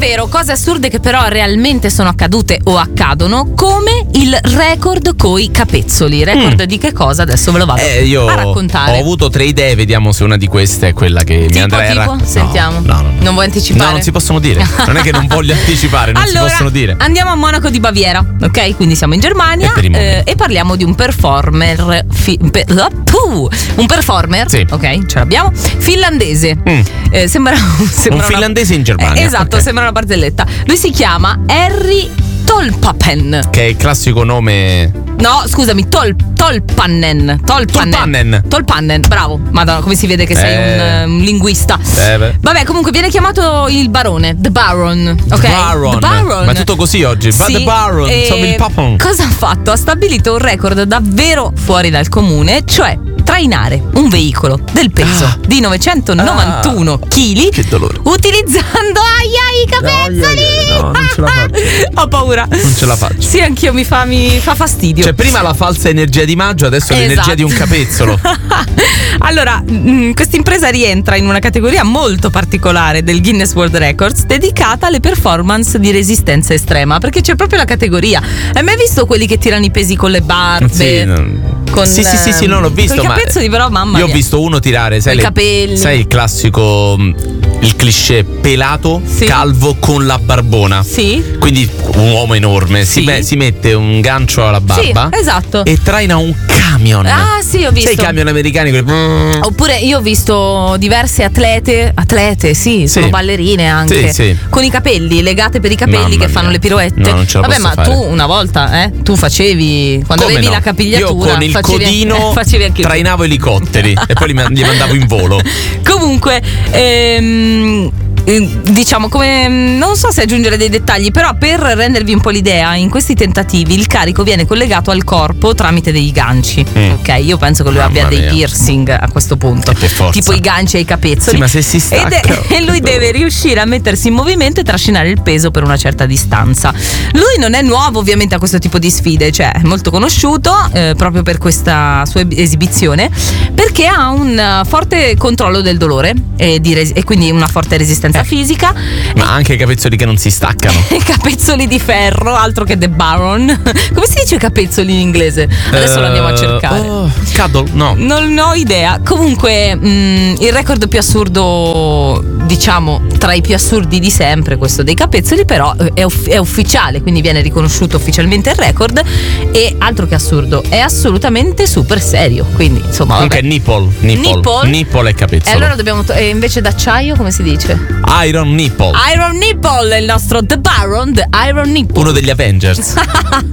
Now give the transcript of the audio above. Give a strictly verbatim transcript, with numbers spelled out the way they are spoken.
davvero cose assurde che però realmente sono accadute o accadono, come il record coi capezzoli. Record mm. di che cosa? Adesso ve lo vado eh, io a raccontare. Ho avuto tre idee, vediamo se una di queste è quella che tipo, mi andrà a tipo? Sentiamo. No, no, no. Non vuoi anticipare? No, non si possono dire. Non è che non voglio anticipare, non allora, si possono dire. Andiamo a Monaco di Baviera, ok? Quindi siamo in Germania e, eh, e parliamo di un performer fi, pe, uh, un performer, sì. ok? Ce l'abbiamo. Finlandese. Mm. Eh, sembra, sembra un finlandese una, in Germania. Eh, esatto, okay. sembra una barzelletta. Lui si chiama Harry Tolpanen, che è il classico nome. No, scusami, Tol, Tolpanen. Tolpanen. Tolpanen. Tolpanen, bravo. Madonna, come si vede che eh. sei un, un linguista. Eh, Vabbè, comunque viene chiamato il barone, The Baron, ok? The Baron. The Baron. Ma è tutto così oggi. Sì, The Baron, insomma il papon. Cosa ha fatto? Ha stabilito un record davvero fuori dal comune, cioè trainare un veicolo del peso ah. di novecentonovantuno ah. chili. Che dolore. Utilizzando aia i capezzoli. No, no, non ce la faccio. Ho paura. Non ce la faccio. Sì, anch'io mi fa, mi fa fastidio. Cioè, prima la falsa energia di maggio, adesso esatto. l'energia di un capezzolo. Allora, questa impresa rientra in una categoria molto particolare del Guinness World Records, dedicata alle performance di resistenza estrema, perché c'è proprio la categoria. Hai mai visto quelli che tirano i pesi con le barbe? Sì, no. Con, sì, sì, sì, sì, non l'ho visto. Con i capezzoli, però, mamma io mia. ho visto uno tirare, sai, i le, capelli. sai il classico, il cliché pelato, sì. calvo con la barbona. Sì. Quindi un uomo enorme. Sì. Si, beh, si mette un gancio alla barba. Sì, esatto. E traina un camion. Ah, sì, ho visto. Sai i camion americani? Quelli... Oppure io ho visto diverse atlete, atlete, sì, sono sì. ballerine anche. Sì, sì. Con i capelli, legate per i capelli, Mamma che fanno mia. le piroette. No, non ce la Vabbè, posso ma fare. tu una volta, eh, tu facevi quando Come avevi no? la capigliatura. Io con il facevi, codino eh, facevi anche trainavo elicotteri e poi li, li mandavo in volo. Comunque, ehm, diciamo, come non so se aggiungere dei dettagli, però per rendervi un po' l'idea, in questi tentativi il carico viene collegato al corpo tramite dei ganci. Mm. Ok, io penso che lui Mamma abbia dei mia. piercing a questo punto, per forza. tipo i ganci ai capezzoli. Sì, ma se si stacca. Ed è, e lui deve riuscire a mettersi in movimento e trascinare il peso per una certa distanza. Lui non è nuovo ovviamente a questo tipo di sfide, cioè è molto conosciuto eh, proprio per questa sua esibizione, perché ha un forte controllo del dolore e, di res- e quindi una forte resistenza eh. fisica. Ma anche i capezzoli che non si staccano. Capezzoli di ferro, altro che The Baron. Come si dice capezzoli in inglese? Adesso uh, lo andiamo a cercare. Oh, cuddle, no. Non ho idea. Comunque mh, il record più assurdo, diciamo tra i più assurdi di sempre, questo dei capezzoli, però è, uff- è ufficiale, quindi viene riconosciuto ufficialmente il record. E altro che assurdo, è assolutamente super serio. Quindi insomma, anche nipple, nipple, nipple, nipple e capezzolo. E allora dobbiamo to- e invece d'acciaio come si dice? Iron nipple. Iron Nipple, il nostro The Baron, The Iron Nipple. Uno degli Avengers.